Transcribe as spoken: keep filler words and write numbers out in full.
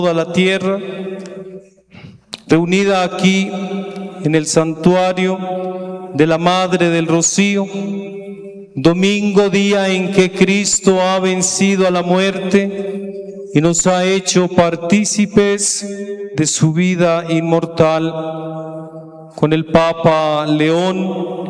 toda la tierra, reunida aquí en el santuario de la Madre del Rocío, domingo, día en que Cristo ha vencido a la muerte y nos ha hecho partícipes de su vida inmortal. Con el Papa León